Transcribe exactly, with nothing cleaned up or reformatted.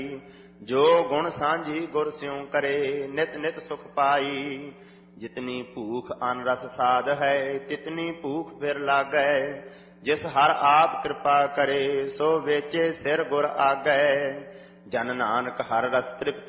ਜੋ ਗੁਣ ਸਾਂਝੀ ਗੁਰ ਸਿਉ ਕਰੇ, ਨਿਤ ਨਿਤ ਸੁਖ ਪਾਈ। ਜਿਤਨੀ ਭੂਖ ਅਨ ਰਸ ਸਾਧ ਹੈ, ਤਿਤਨੀ ਭੂਖ ਫਿਰ ਲਾਗੈ। ਜਿਸ ਹਰ ਆਪ ਕਿਰਪਾ ਕਰੇ, ਸੋ ਵੇਚੇ ਸਿਰ ਗੁਰ ਆਗੈ। ਜਨ ਨਾਨਕ ਹਰ ਰਸ ਤ੍ਰਿਪਤ